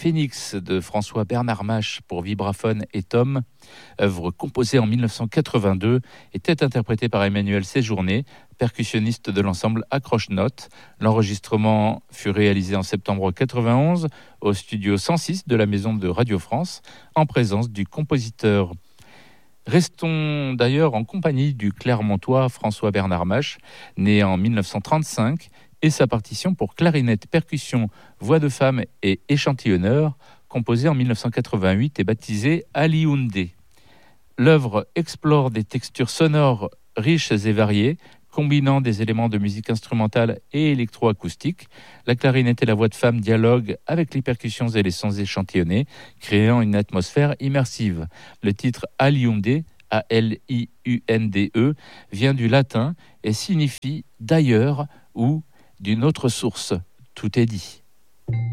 Phénix de François-Bernard Mache pour vibraphone et tom, œuvre composée en 1982, était interprétée par Emmanuel Séjourné, percussionniste de l'ensemble Accroche-Notes. L'enregistrement fut réalisé en septembre 91 au studio 106 de la Maison de Radio France, en présence du compositeur. Restons d'ailleurs en compagnie du Clermontois François-Bernard Mache, né en 1935, et sa partition pour clarinette, percussion, voix de femme et échantillonneur, composée en 1988 et baptisée Alioundé. L'œuvre explore des textures sonores riches et variées, combinant des éléments de musique instrumentale et électroacoustique. La clarinette et la voix de femme dialoguent avec les percussions et les sons échantillonnés, créant une atmosphère immersive. Le titre Alioundé, A-L-I-U-N-D-E, vient du latin et signifie d'ailleurs ou d'une autre source. Tout est dit.